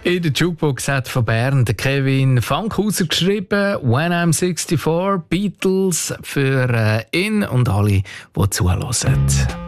In der Jukebox hat von Bern der Kevin Fankhauser geschrieben, «When I'm 64», Beatles für ihn und alle, die zuhören.